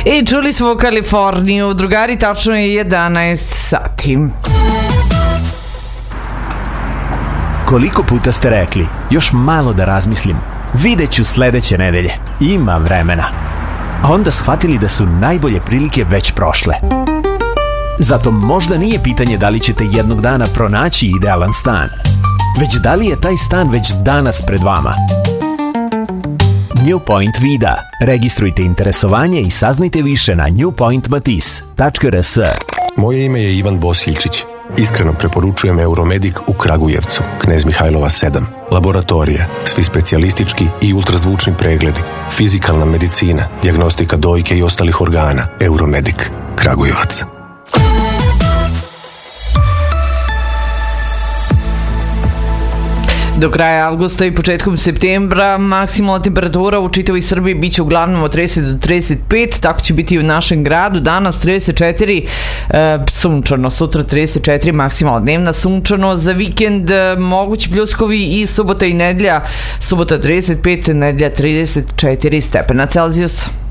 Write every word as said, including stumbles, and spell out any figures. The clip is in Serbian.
I čuli smo Kaliforniju, drugari, tačno je jedanaest sati. Koliko puta ste rekli, još malo da razmislim, vidjet ću sledeće nedelje, ima vremena. A onda shvatili da su najbolje prilike već prošle. Zato možda nije pitanje da li ćete jednog dana pronaći idealan stan, već da li je taj stan već danas pred vama. New Point Vida. Registrujte interesovanje i saznajte više na new point matis tačka r s. Moje ime je Ivan Bosiljčić. Iskreno preporučujem Euromedik u Kragujevcu, Knez Mihajlova sedam. Laboratorije, svi specijalistički i ultrazvučni pregledi, fizikalna medicina, dijagnostika dojke i ostalih organa. Euromedik, Kragujevac. Do kraja avgusta i početkom septembra maksimalna temperatura u čitavoj Srbiji biće uglavnom od trideset do trideset pet, tako će biti i u našem gradu. Danas trideset četiri, e, sunčano, sutra trideset četiri, maksimalna dnevna sunčano. Za vikend e, mogući pljuskovi i subota i nedelja. Subota trideset pet, nedelja trideset četiri stepena Celzijusa.